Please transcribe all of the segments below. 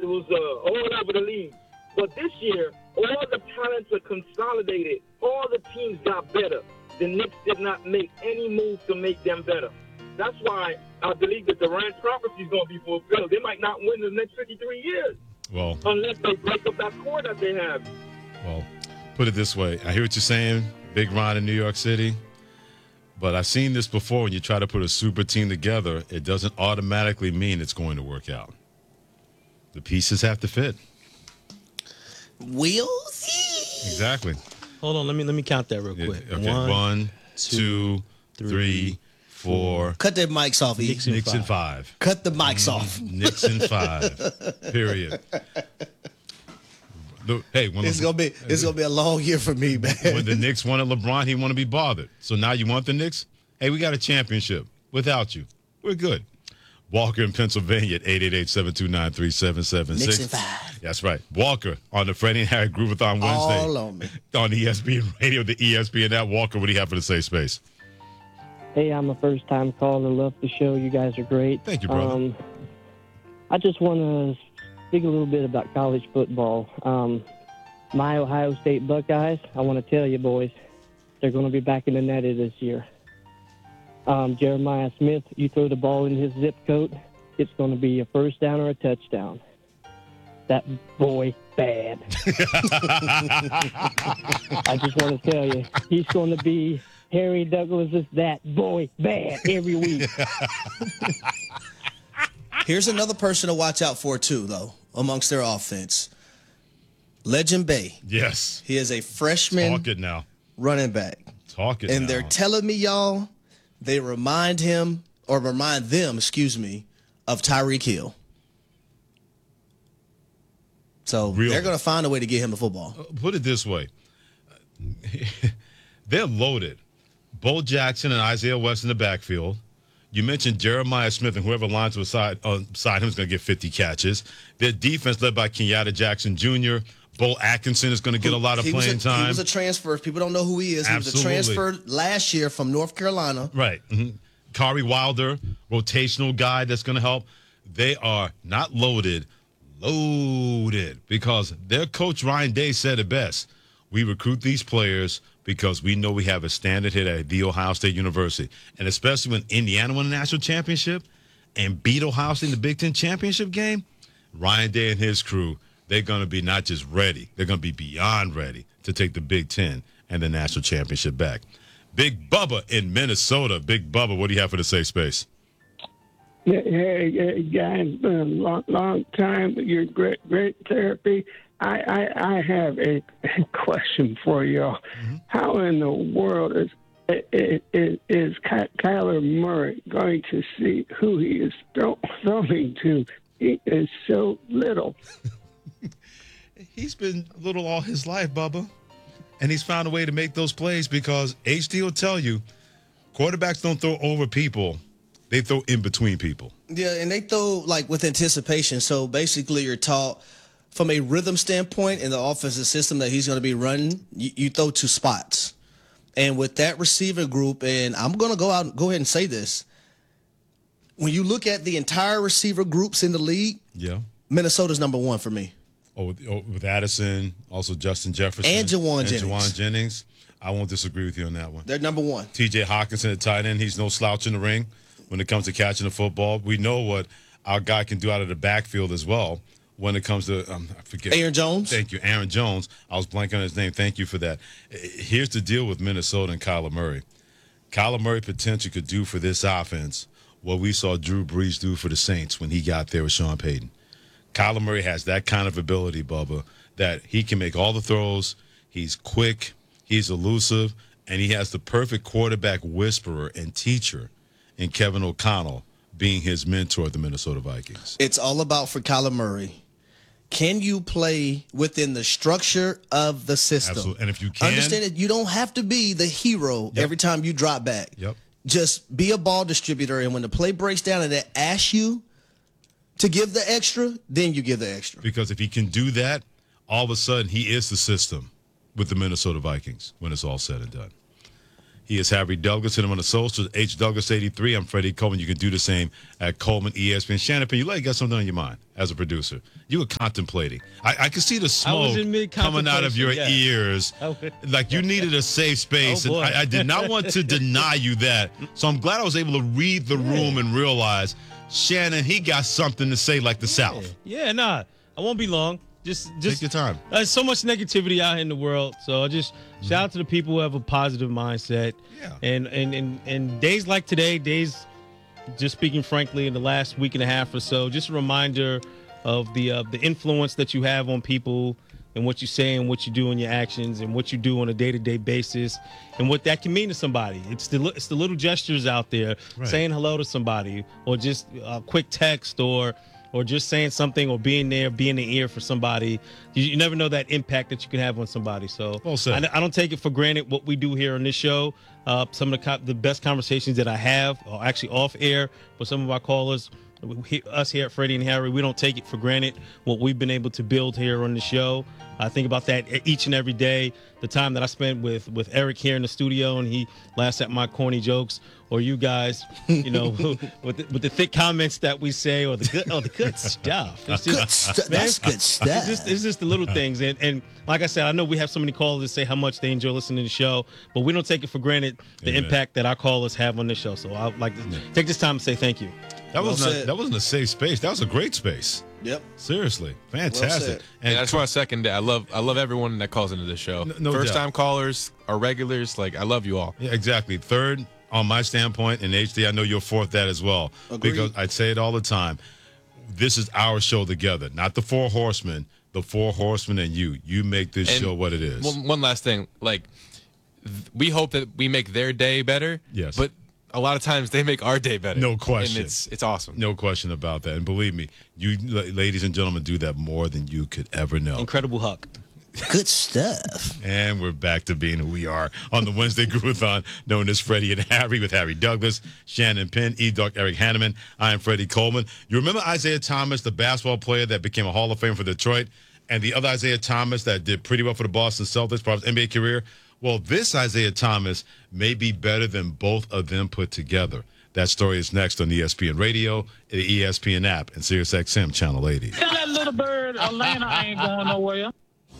was all over the league. But this year, all the talents are consolidated. All the teams got better. The Knicks did not make any moves to make them better. That's why I believe that Durant's prophecy is going to be fulfilled. They might not win the next 53 years. Well, unless they break up that core that they have. Well, put it this way. I hear what you're saying, Big Ron in New York City. But I've seen this before. When you try to put a super team together, it doesn't automatically mean it's going to work out. The pieces have to fit. We'll see. Exactly. Hold on. Let me count that real quick. Okay. 1, 2, 3, 4. Cut their mics off, E. Knicks in 5. Cut the mics off. Knicks in 5. Period. Hey, it's gonna be a long year for me, man. When the Knicks wanted LeBron, he wanted to be bothered. So now you want the Knicks? Hey, we got a championship without you. We're good. Walker in Pennsylvania at 888-729-3776. Knicks in 5. That's right. Walker on the Freddie and Harry Groovathon Wednesday. All on me. On ESPN Radio, the ESPN app. Walker, what do you have for the safe space? Hey, I'm a first-time caller. Love the show. You guys are great. Thank you, brother. I just want to speak a little bit about college football. My Ohio State Buckeyes, I want to tell you, boys, they're going to be back in the netty this year. Jeremiah Smith, you throw the ball in his zip code, it's going to be a first down or a touchdown. That boy bad. I just want to tell you, he's going to be Harry Douglas's that boy bad every week. Here's another person to watch out for, too, though, amongst their offense. Legend Bay. Yes. He is a freshman running back. And they're telling me, y'all, they remind them, of Tyreek Hill. So they're going to find a way to get him the football. Put it this way. They're loaded. Bo Jackson and Isaiah West in the backfield. You mentioned Jeremiah Smith, and whoever lines beside him is going to get 50 catches. Their defense led by Kenyatta Jackson Jr. Bo Atkinson is going to get a lot of playing time. He was a transfer. People don't know who he is. Absolutely. He was a transfer last year from North Carolina. Right. Mm-hmm. Kari Wilder, rotational guy that's going to help. They are not loaded, because their coach Ryan Day said it best. We recruit these players because we know we have a standard hit at The Ohio State University. And especially when Indiana won the national championship and beat Ohio State in the Big Ten championship game, Ryan Day and his crew, they're going to be not just ready, they're going to be beyond ready to take the Big Ten and the national championship back. Big Bubba in Minnesota. Big Bubba, what do you have for the safe space? Hey, guys, long time. You're great therapy. I have a question for y'all. Mm-hmm. How in the world is Kyler Murray going to see who he is throwing to? He is so little. He's been little all his life, Bubba. And he's found a way to make those plays because HD will tell you, quarterbacks don't throw over people. They throw in between people. Yeah, and they throw like with anticipation. So basically you're taught from a rhythm standpoint in the offensive system that he's going to be running, you throw two spots. And with that receiver group, and I'm going to go ahead and say this. When you look at the entire receiver groups in the league, Minnesota's number one for me. With Addison, also Justin Jefferson. And Jawan Jennings. I won't disagree with you on that one. They're number one. TJ Hawkinson at tight end. He's no slouch in the ring when it comes to catching the football. We know what our guy can do out of the backfield as well when it comes to, I forget. Aaron Jones. Thank you, Aaron Jones. I was blanking on his name. Thank you for that. Here's the deal with Minnesota and Kyler Murray. Kyler Murray potentially could do for this offense what we saw Drew Brees do for the Saints when he got there with Sean Payton. Kyler Murray has that kind of ability, Bubba, that he can make all the throws. He's quick, he's elusive, and he has the perfect quarterback whisperer and teacher in Kevin O'Connell being his mentor at the Minnesota Vikings. It's all about for Kyler Murray. Can you play within the structure of the system? Absolutely. And if you can, understand that you don't have to be the hero every time you drop back. Just be a ball distributor, and when the play breaks down and they ask you to give the extra, then you give the extra. Because if he can do that, all of a sudden he is the system with the Minnesota Vikings when it's all said and done. He is Harry Douglas. Hit him on the socials, HDouglas83. I'm Freddie Coleman. You can do the same at Coleman ESPN. Shannon, you got something on your mind as a producer. You were contemplating. I could see the smoke coming out of your ears. Like you needed a safe space. And I did not want to deny you that. So I'm glad I was able to read the room and realize, Shannon, he got something to say like the South. Yeah, nah. I won't be long. Just take your time. There's so much negativity out in the world. So I just shout out to the people who have a positive mindset. Yeah. And days like today, just speaking frankly, in the last week and a half or so, just a reminder of the influence that you have on people and what you say and what you do in your actions and what you do on a day-to-day basis and what that can mean to somebody. It's the little gestures out there, saying hello to somebody or just a quick text or just saying something or being there, being the ear for somebody. You never know that impact that you can have on somebody. So I don't take it for granted what we do here on this show. Some of the best conversations that I have are actually off air with some of our callers. Us here at Freddie and Harry, we don't take it for granted what we've been able to build here on the show. I think about that each and every day. The time that I spent with Eric here in the studio and he laughs at my corny jokes, or you guys, with the thick comments that we say, or the good stuff. It's just, that's good stuff. It's just the little things. And like I said, I know we have so many callers that say how much they enjoy listening to the show, but we don't take it for granted the impact that our callers have on the show. So I'd like to take this time to say thank you. That wasn't a safe space. That was a great space. Yep. Seriously. Fantastic. And I just want to second that. I love everyone that calls into this show. No First-time callers, our regulars. Like, I love you all. Yeah, exactly. Third, on my standpoint, and HD, I know you'll fourth that as well. Agreed. Because I say it all the time. This is our show together, not the Four Horsemen. The Four Horsemen and you. You make this show what it is. One last thing. Like, we hope that we make their day better. Yes. But a lot of times they make our day better. No question. And it's awesome. No question about that. And believe me, you ladies and gentlemen do that more than you could ever know. Incredible Huck. Good stuff. And we're back to being who we are on the Wednesday Groovathon, known as Freddie and Harry, with Harry Douglas, Shannon Penn, E-Doc, Eric Hanneman. I am Freddie Coleman. You remember Isaiah Thomas, the basketball player that became a Hall of Fame for Detroit, and the other Isaiah Thomas that did pretty well for the Boston Celtics, part of his NBA career? Well, this Isaiah Thomas may be better than both of them put together. That story is next on ESPN Radio, the ESPN app, and SiriusXM Channel 80. Tell that little bird Atlanta ain't going nowhere.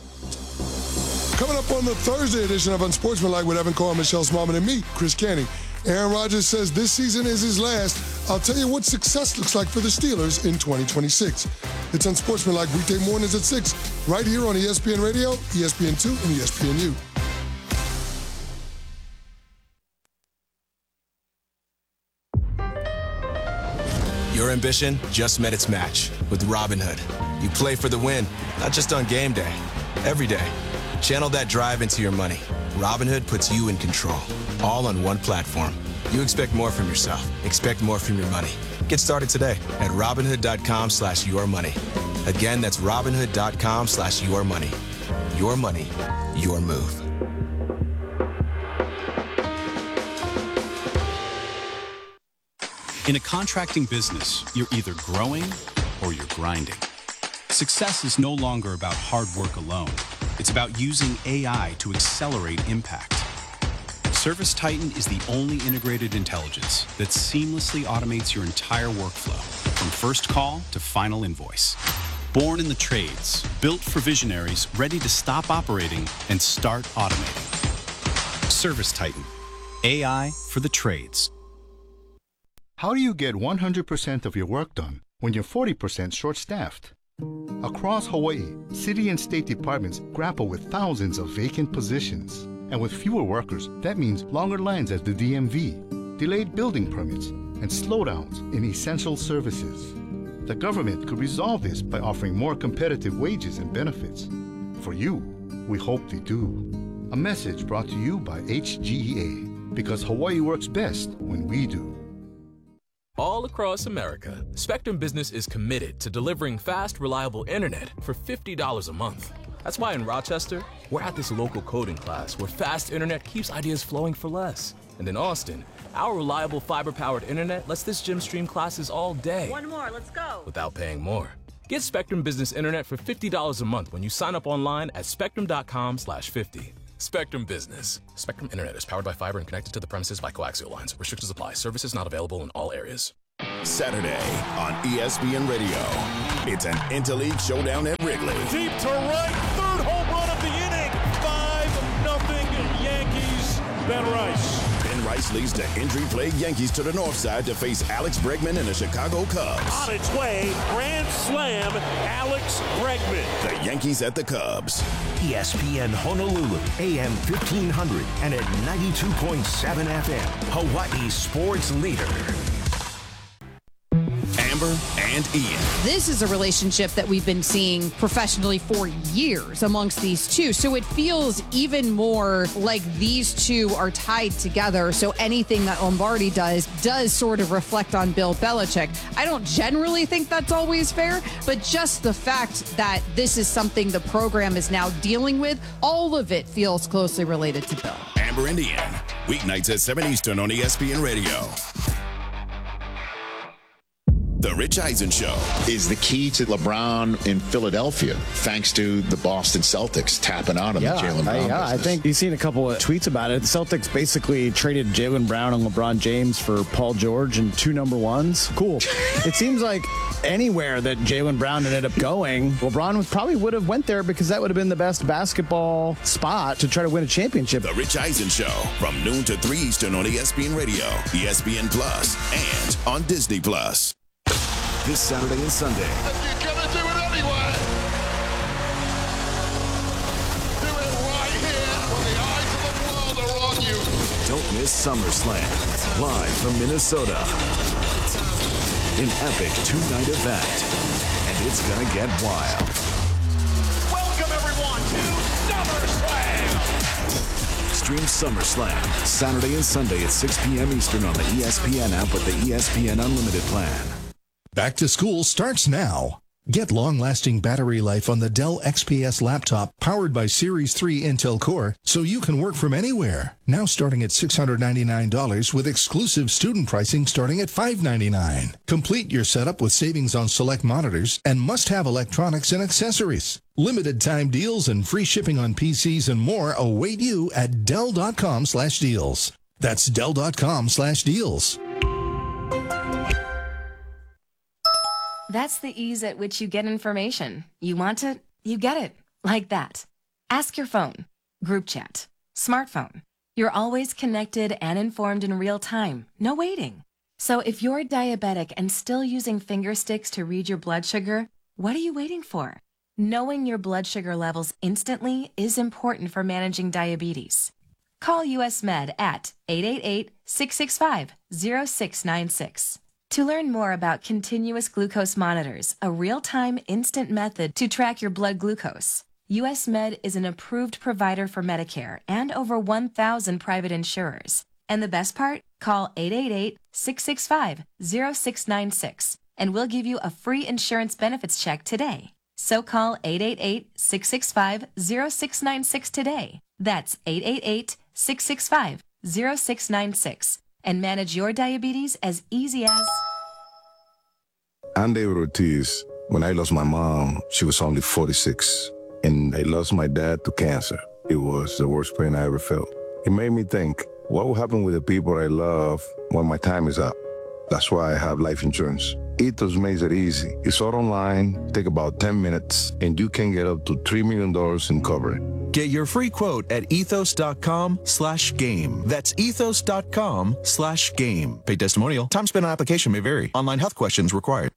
Coming up on the Thursday edition of Unsportsmanlike with Evan Cohen, Michelle Smallman, and me, Chris Canning. Aaron Rodgers says this season is his last. I'll tell you what success looks like for the Steelers in 2026. It's Unsportsmanlike weekday mornings at 6, right here on ESPN Radio, ESPN2, and ESPNU. Your ambition just met its match with Robinhood. You play for the win, not just on game day, every day. Channel that drive into your money. Robinhood puts you in control, all on one platform. You expect more from yourself. Expect more from your money. Get started today at Robinhood.com/yourmoney. Again, that's Robinhood.com/yourmoney. Your money, your move. In a contracting business, you're either growing or you're grinding. Success is no longer about hard work alone. It's about using AI to accelerate impact. ServiceTitan is the only integrated intelligence that seamlessly automates your entire workflow, from first call to final invoice. Born in the trades, built for visionaries ready to stop operating and start automating. ServiceTitan, AI for the trades. How do you get 100% of your work done when you're 40% short-staffed? Across Hawaii, city and state departments grapple with thousands of vacant positions. And with fewer workers, that means longer lines at the DMV, delayed building permits, and slowdowns in essential services. The government could resolve this by offering more competitive wages and benefits. For you, we hope they do. A message brought to you by HGEA, because Hawaii works best when we do. All across America, Spectrum Business is committed to delivering fast, reliable internet for $50 a month. That's why in Rochester, we're at this local coding class where fast internet keeps ideas flowing for less. And in Austin, our reliable fiber-powered internet lets this gym stream classes all day. One more, let's go. Without paying more. Get Spectrum Business Internet for $50 a month when you sign up online at spectrum.com/50. Spectrum Business. Spectrum Internet is powered by fiber and connected to the premises by coaxial lines. Restrictions apply. Services not available in all areas. Saturday on ESPN Radio. It's an interleague showdown at Wrigley. Deep to right, third home run of the inning. 5-0 Yankees. Ben Rice. Ben Rice leads the injury-plagued Yankees to the north side to face Alex Bregman and the Chicago Cubs. On its way, grand slam, Alex Bregman. The Yankees at the Cubs. ESPN Honolulu, AM 1500 and at 92.7 FM. Hawaii's sports leader. Amber and Ian. This is a relationship that we've been seeing professionally for years amongst these two. So it feels even more like these two are tied together. So anything that Lombardi does sort of reflect on Bill Belichick. I don't generally think that's always fair, but just the fact that this is something the program is now dealing with, all of it feels closely related to Bill. Amber and Ian. Weeknights at 7 Eastern on ESPN Radio. The Rich Eisen Show is the key to LeBron in Philadelphia, thanks to the Boston Celtics tapping on him. Jaylen Brown. I think you've seen a couple of tweets about it. The Celtics basically traded Jaylen Brown and LeBron James for Paul George and 2 number ones. Cool. It seems like anywhere that Jaylen Brown ended up going, LeBron probably would have went there because that would have been the best basketball spot to try to win a championship. The Rich Eisen Show from noon to 3 Eastern on ESPN Radio, ESPN Plus, and on Disney Plus. This Saturday and Sunday. You're gonna do it anyway. Do it right here when the eyes of the world are on you. Don't miss SummerSlam, live from Minnesota. An epic 2-night event, and it's gonna get wild. Welcome everyone to SummerSlam. Stream SummerSlam Saturday and Sunday at 6 p.m. Eastern on the ESPN app with the ESPN Unlimited plan. Back to school starts now. Get long-lasting battery life on the Dell XPS laptop powered by Series 3 Intel Core so you can work from anywhere. Now starting at $699 with exclusive student pricing starting at $599. Complete your setup with savings on select monitors and must-have electronics and accessories. Limited time deals and free shipping on PCs and more await you at Dell.com/deals. That's Dell.com/deals. That's the ease at which you get information. You want it, you get it. Like that. Ask your phone. Group chat. Smartphone. You're always connected and informed in real time. No waiting. So if you're diabetic and still using finger sticks to read your blood sugar, what are you waiting for? Knowing your blood sugar levels instantly is important for managing diabetes. Call US Med at 888-665-0696. To learn more about continuous glucose monitors, a real-time instant method to track your blood glucose, US Med is an approved provider for Medicare and over 1,000 private insurers. And the best part? Call 888-665-0696 and we'll give you a free insurance benefits check today. So call 888-665-0696 today. That's 888-665-0696. And manage your diabetes as easy as... I'm David Ortiz. When I lost my mom, she was only 46. And I lost my dad to cancer. It was the worst pain I ever felt. It made me think, what will happen with the people I love when my time is up? That's why I have life insurance. Ethos makes it easy. It's all online, take about 10 minutes, and you can get up to $3 million in coverage. Get your free quote at ethos.com/game. That's ethos.com/game. Paid testimonial. Time spent on application may vary. Online health questions required.